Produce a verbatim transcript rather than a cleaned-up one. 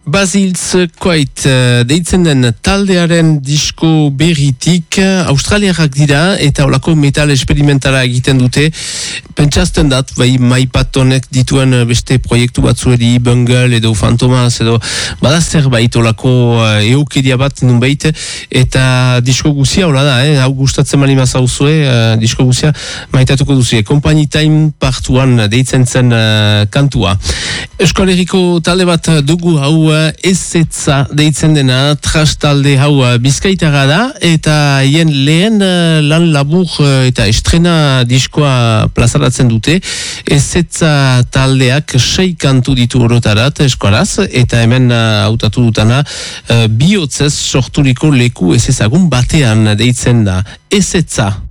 Basil's Quite deitzen den taldearen disko berritik australiarrak dira eta olako metal experimentala egiten dute. Pentsazten dat, bai maipatonek dituen beste proiektu batzueri, Bungle edo Fantomas edo bada zerbait olako uh, eukeria bat nunbait eta disko guzia hola da, eh? Hau gustatzen mani mazauzue, uh, disko guzia maitatuko duzue. Company Time partuan deitzen zen uh, kantua. Euskal Herriko talde bat dugu hau ezetza deitzen dena, trash talde hau bizkaitara da eta hien lehen lan labur eta estrena diskoa plazaratzen dute. Ezetza taldeak sei kantu ditu orotarat eskoraz eta hemen hautatu dutana bihotzez sorturiko leku ezezagun batean deitzen da. Ezetza.